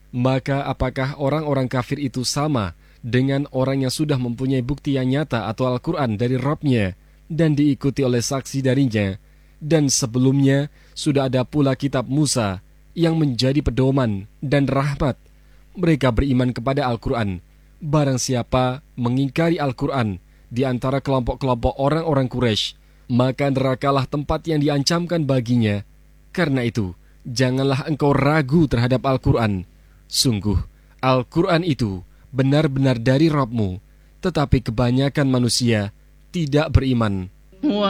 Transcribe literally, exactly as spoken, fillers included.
Maka apakah orang-orang kafir itu sama dengan orang yang sudah mempunyai bukti yang nyata atau Al-Quran dari Rabb-nya dan diikuti oleh saksi darinya, dan sebelumnya sudah ada pula kitab Musa yang menjadi pedoman dan rahmat? Mereka beriman kepada Al-Quran. Barang siapa mengingkari Al-Quran di antara kelompok-kelompok orang-orang Quraisy, maka nerakalah tempat yang diancamkan baginya. Karena itu, janganlah engkau ragu terhadap Al-Quran. Sungguh, Al-Quran itu benar-benar dari Rabb-mu, tetapi kebanyakan manusia tidak beriman.